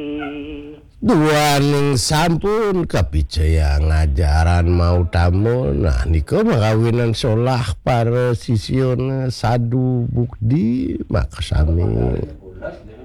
Duaning sampun kapicaya ngajaran mau tamu. Nah niko makawinan solah para sision sadu bukdi maka sami